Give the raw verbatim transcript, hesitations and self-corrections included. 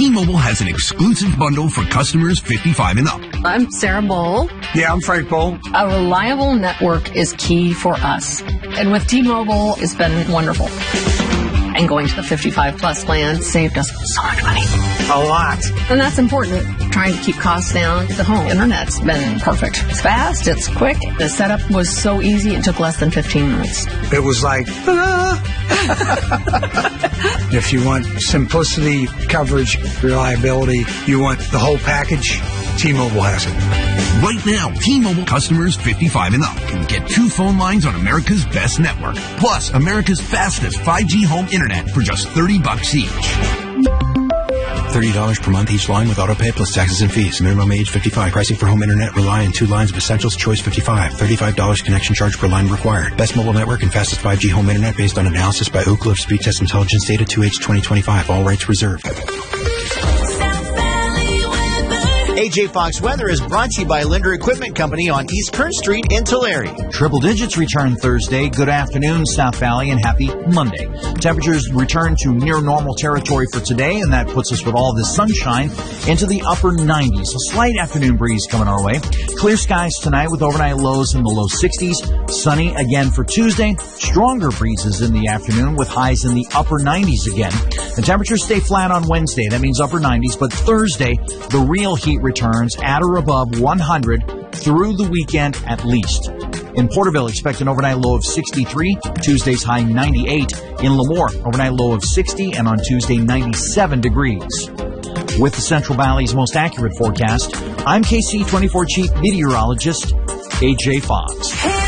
T-Mobile has an exclusive bundle for customers fifty-five and up. I'm Sarah Bowl. Yeah, I'm Frank Bowl. A reliable network is key for us. And with T-Mobile, it's been wonderful. And going to the fifty-five plus plan saved us so much money. A lot. And that's important. Trying to keep costs down. The home internet's been perfect. It's fast, it's quick. The setup was so easy, it took less than fifteen minutes. It was like, ta-da! If you want simplicity, coverage, reliability, you want the whole package, T-Mobile has it. Right now, T-Mobile customers fifty-five and up can get two phone lines on America's best network, plus America's fastest five G home internet for just thirty bucks each. thirty dollars per month each line with autopay plus taxes and fees. Minimum age fifty-five. Pricing for home internet rely on two lines of Essentials Choice fifty-five. thirty-five dollars connection charge per line required. Best mobile network and fastest five G home internet based on analysis by Ookla of Speed Test Intelligence Data two H twenty twenty-five. All rights reserved. A J Fox Weather is brought to you by Linder Equipment Company on East Kern Street in Tulare. Triple digits return Thursday. Good afternoon, South Valley, and happy Monday. Temperatures return to near normal territory for today, and that puts us with all this sunshine into the upper nineties. A slight afternoon breeze coming our way. Clear skies tonight with overnight lows in the low sixties. Sunny again for Tuesday. Stronger breezes in the afternoon with highs in the upper nineties again. The temperatures stay flat on Wednesday. That means upper nineties, but Thursday, the real heat returns at or above one hundred through the weekend at least. In Porterville, expect an overnight low of sixty-three, Tuesday's high ninety-eight. In Lemoore, overnight low of sixty, and on Tuesday, ninety-seven degrees. With the Central Valley's most accurate forecast, I'm K C twenty-four Chief Meteorologist A J Fox.